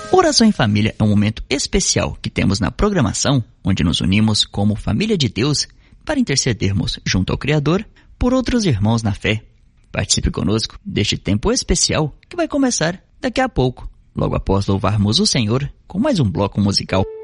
Oração em Família é um momento especial que temos na programação, onde nos unimos como família de Deus para intercedermos junto ao Criador por outros irmãos na fé. Participe conosco deste tempo especial que vai começar daqui a pouco, logo após louvarmos o Senhor com mais um bloco musical.